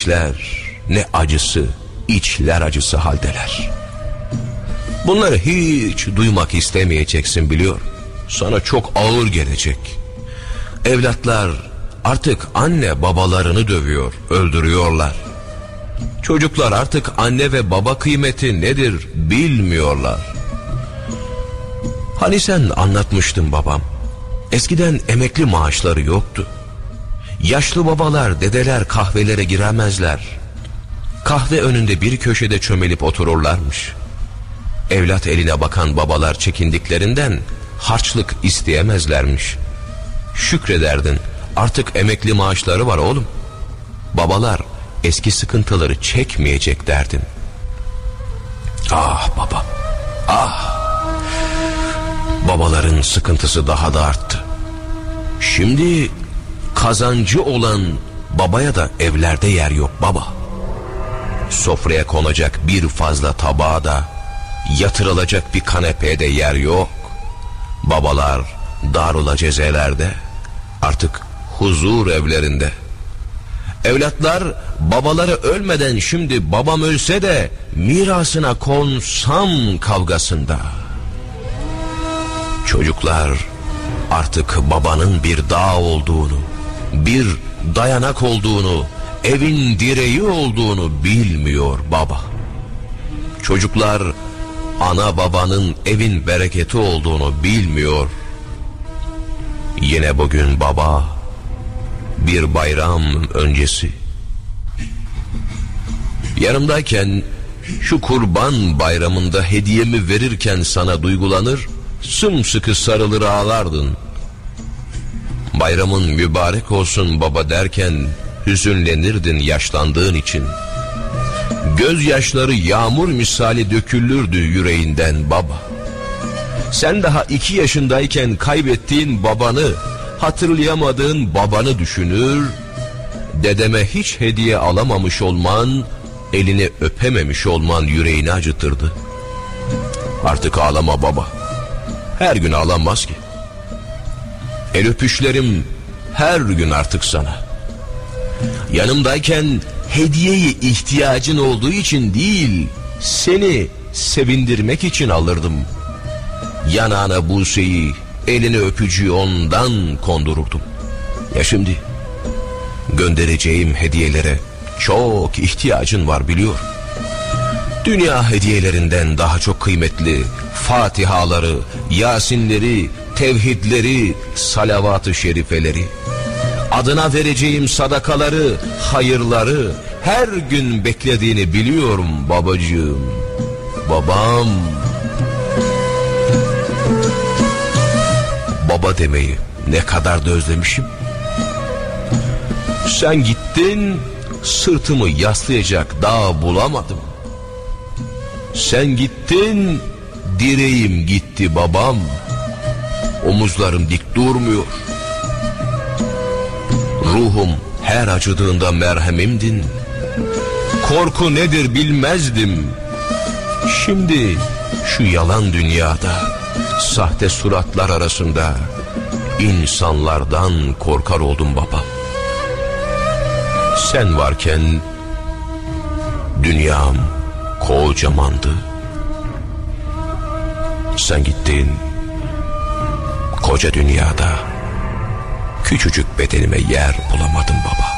sevinçler, ne acısı, içler acısı haldeler. Bunları hiç duymak istemeyeceksin biliyor. Sana çok ağır gelecek. Evlatlar artık anne babalarını dövüyor, öldürüyorlar. Çocuklar artık anne ve baba kıymeti nedir bilmiyorlar. Hani sen anlatmıştın babam. Eskiden emekli maaşları yoktu. Yaşlı babalar, dedeler kahvelere giremezler. Kahve önünde bir köşede çömelip otururlarmış. Evlat eline bakan babalar çekindiklerinden harçlık isteyemezlermiş. Şükrederdin, artık emekli maaşları var oğlum. Babalar eski sıkıntıları çekmeyecek derdin. Ah baba, ah! Babaların sıkıntısı daha da arttı. Şimdi kazancı olan babaya da evlerde yer yok baba. Sofraya konacak bir fazla tabağa da, yatırılacak bir kanepeye de yer yok. Babalar darul cezelerde, artık huzur evlerinde. Evlatlar babaları ölmeden şimdi babam ölse de mirasına konsam kavgasında. Çocuklar artık babanın bir dağ olduğunu, bir dayanak olduğunu, evin direği olduğunu bilmiyor baba. Çocuklar ana babanın evin bereketi olduğunu bilmiyor. Yine bugün baba, bir bayram öncesi. Yanımdayken şu kurban bayramında hediyemi verirken sana duygulanır, sımsıkı sarılır ağlardın. Bayramın mübarek olsun baba derken hüzünlenirdin yaşlandığın için. Gözyaşları yağmur misali dökülürdü yüreğinden baba. Sen daha 2 yaşındayken kaybettiğin babanı, hatırlayamadığın babanı düşünür, dedeme hiç hediye alamamış olman, elini öpememiş olman yüreğini acıtırdı. Artık ağlama baba. Her gün ağlanmaz ki. El öpüşlerim her gün artık sana. Yanımdayken hediyeyi ihtiyacın olduğu için değil, seni sevindirmek için alırdım. Yanağına buseyi, eline öpücüğü ondan kondururdum. Ya şimdi göndereceğim hediyelere çok ihtiyacın var biliyor. Dünya hediyelerinden daha çok kıymetli Fatihaları, Yasinleri, tevhidleri, salavat-ı şerifeleri, adına vereceğim sadakaları, hayırları her gün beklediğini biliyorum babacığım. Babam. Baba demeyi ne kadar da özlemişim. Sen gittin, sırtımı yaslayacak dağ bulamadım. Sen gittin, direğim gitti babam. Omuzlarım dik durmuyor. Ruhum her acıdığında merhemimdin. Korku nedir bilmezdim. Şimdi şu yalan dünyada, sahte suratlar arasında insanlardan korkar oldum baba. Sen varken dünyam kocamandı. Sen gittin, koca dünyada küçücük bedenime yer bulamadım baba.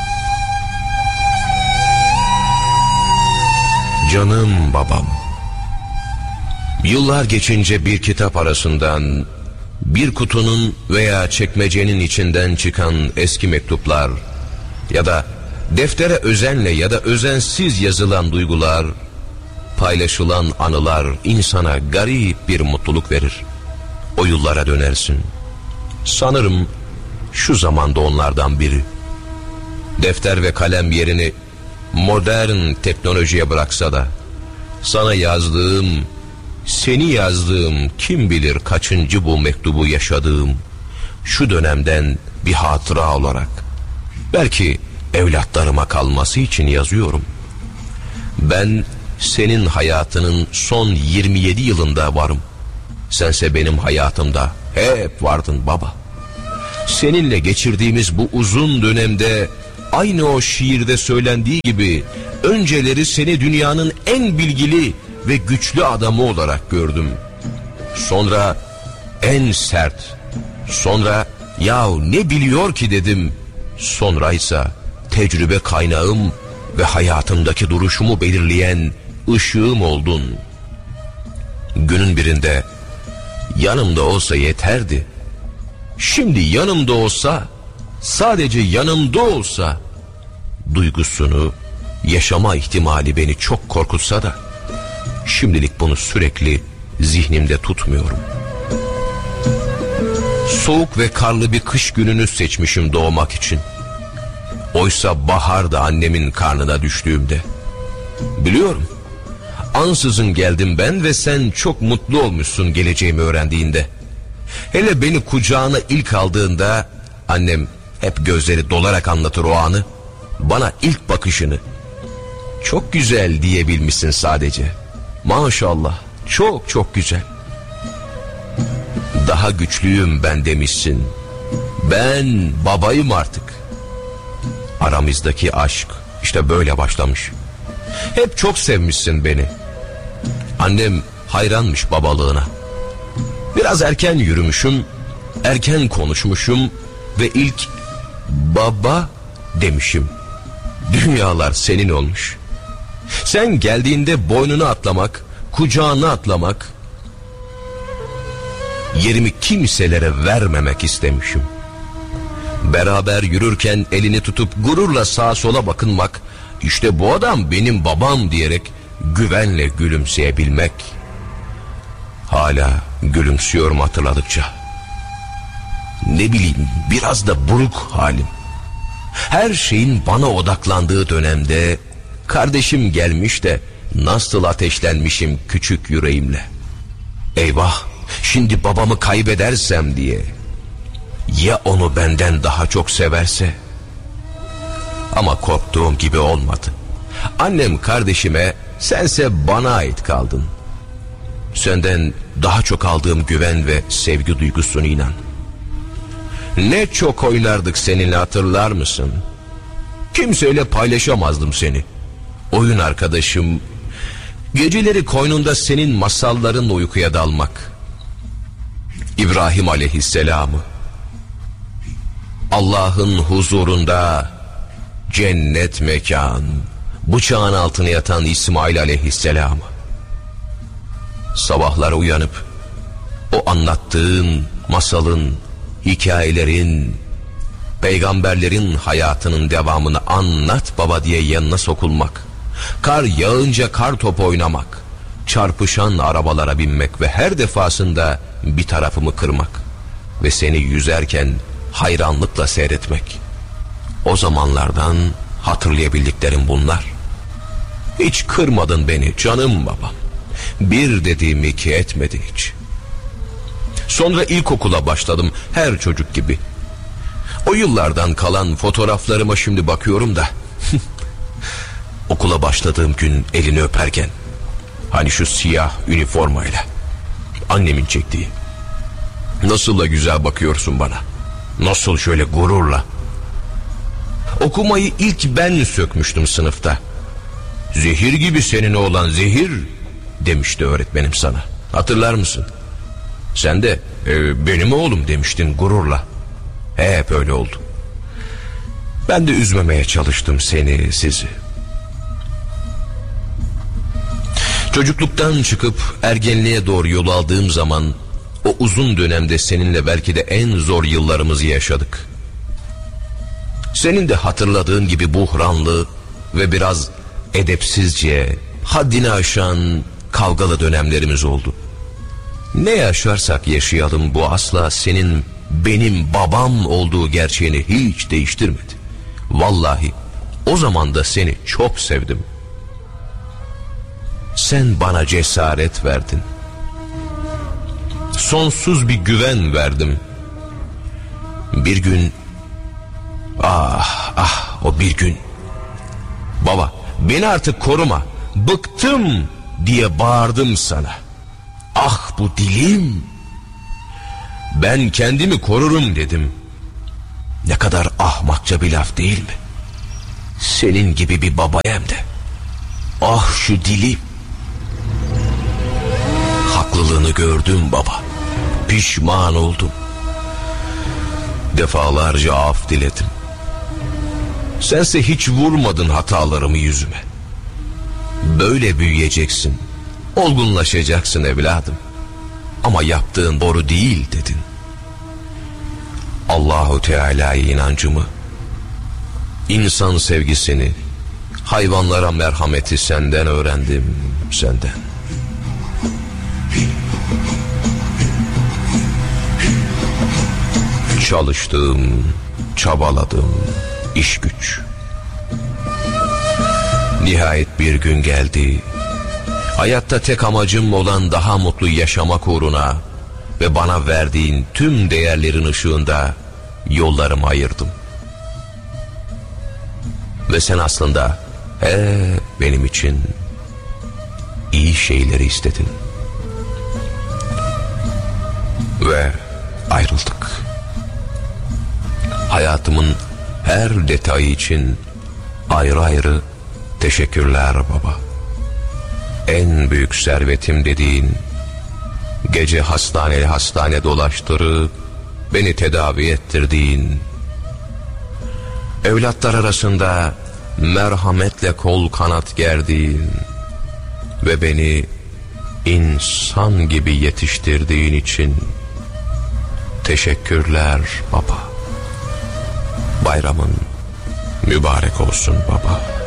Canım babam. Yıllar geçince bir kitap arasından, bir kutunun veya çekmecenin içinden çıkan eski mektuplar ya da deftere özenle ya da özensiz yazılan duygular, paylaşılan anılar insana garip bir mutluluk verir. O yıllara dönersin. Sanırım şu zamanda onlardan biri. Defter ve kalem yerini modern teknolojiye bıraksa da sana yazdığım, seni yazdığım, kim bilir kaçıncı bu mektubu yaşadığım şu dönemden bir hatıra olarak, belki evlatlarıma kalması için yazıyorum. Ben senin hayatının son 27 yılında varım. Sense benim hayatımda hep vardın baba. Seninle geçirdiğimiz bu uzun dönemde aynı o şiirde söylendiği gibi önceleri seni dünyanın en bilgili ve güçlü adamı olarak gördüm. Sonra en sert, sonra yahu ne biliyor ki dedim. Sonraysa tecrübe kaynağım ve hayatımdaki duruşumu belirleyen ışığım oldun. Günün birinde yanımda olsa yeterdi. Şimdi yanımda olsa, sadece yanımda olsa, duygusunu yaşama ihtimali beni çok korkutsa da şimdilik bunu sürekli zihnimde tutmuyorum. Soğuk ve karlı bir kış gününü seçmişim doğmak için. Oysa bahar da annemin karnına düştüğümde. Biliyorum, ansızın geldim ben ve sen çok mutlu olmuşsun geleceğimi öğrendiğinde. Hele beni kucağına ilk aldığında annem hep gözleri dolarak anlatır o anı. Bana ilk bakışını çok güzel diyebilmişsin sadece. Maşallah, çok çok güzel. Daha güçlüyüm ben demişsin. Ben babayım artık. Aramızdaki aşk işte böyle başlamış. Hep çok sevmişsin beni. Annem hayranmış babalığına. Biraz erken yürümüşüm, erken konuşmuşum ve ilk baba demişim. Dünyalar senin olmuş. Sen geldiğinde boynuna atlamak, kucağına atlamak, yerimi kimselere vermemek istemişim. Beraber yürürken elini tutup gururla sağa sola bakınmak, işte bu adam benim babam diyerek güvenle gülümseyebilmek. Hala gülümsüyorum hatırladıkça. Ne bileyim, biraz da buruk halim. Her şeyin bana odaklandığı dönemde kardeşim gelmiş de nasıl ateşlenmişim küçük yüreğimle. Eyvah, şimdi babamı kaybedersem diye. Ya onu benden daha çok severse? Ama korktuğum gibi olmadı. Annem kardeşime, sense bana ait kaldın. Senden daha çok aldığım güven ve sevgi duygusunu inan. Ne çok oynardık seninle, hatırlar mısın? Kimseyle paylaşamazdım seni. Oyun arkadaşım, geceleri koynunda senin masalların uykuya dalmak. İbrahim aleyhisselamı, Allah'ın huzurunda cennet mekan, bıçağın altına yatan İsmail aleyhisselamı. Sabahlara uyanıp o anlattığın masalın, hikayelerin, peygamberlerin hayatının devamını anlat baba diye yanına sokulmak, kar yağınca kar topu oynamak, çarpışan arabalara binmek ve her defasında bir tarafımı kırmak ve seni yüzerken hayranlıkla seyretmek. O zamanlardan hatırlayabildiklerim bunlar. Hiç kırmadın beni canım babam. Bir dediğimi iki etmedin hiç. Sonra ilkokula başladım her çocuk gibi. O yıllardan kalan fotoğraflarıma şimdi bakıyorum da okula başladığım gün elini öperken, hani şu siyah üniformayla, annemin çektiği. Nasıl da güzel bakıyorsun bana. Nasıl şöyle gururla. Okumayı ilk ben sökmüştüm sınıfta. Zehir gibi senin oğlan, zehir demişti öğretmenim sana. Hatırlar mısın? Sen de benim oğlum demiştin gururla. Hep öyle oldu. Ben de üzmemeye çalıştım seni, sizi. Çocukluktan çıkıp ergenliğe doğru yol aldığım zaman o uzun dönemde seninle belki de en zor yıllarımızı yaşadık. Senin de hatırladığın gibi buhranlı ve biraz edepsizce, haddini aşan kavgalı dönemlerimiz oldu. Ne yaşarsak yaşayalım bu asla senin benim babam olduğu gerçeğini hiç değiştirmedi. Vallahi o zaman da seni çok sevdim. Sen bana cesaret verdin. Sonsuz bir güven verdim. Bir gün, o bir gün, baba beni artık koruma, bıktım diye bağırdım sana. Ah bu dilim, ben kendimi korurum dedim. Ne kadar ahmakça bir laf değil mi? Senin gibi bir babaya hem de. Ah şu dilim. Haklılığını gördüm baba. Pişman oldum. Defalarca af diledim. Sense hiç vurmadın hatalarımı yüzüme. Böyle büyüyeceksin, olgunlaşacaksın evladım. Ama yaptığın doğru değil dedin. Allahu Teala'ya inancımı, insan sevgisini, hayvanlara merhameti senden öğrendim, senden. Çalıştım, çabaladım, iş güç. Nihayet bir gün geldi. Hayatta tek amacım olan daha mutlu yaşamak uğruna ve bana verdiğin tüm değerlerin ışığında yollarımı ayırdım. Ve sen aslında benim için iyi şeyleri istedin. Ve ayrıldık. Hayatımın her detayı için ayrı ayrı teşekkürler baba. En büyük servetim dediğin, gece hastane dolaştırıp beni tedavi ettirdiğin, evlatlar arasında merhametle kol kanat gerdiğin ve beni insan gibi yetiştirdiğin için teşekkürler baba. Bayramın mübarek olsun baba.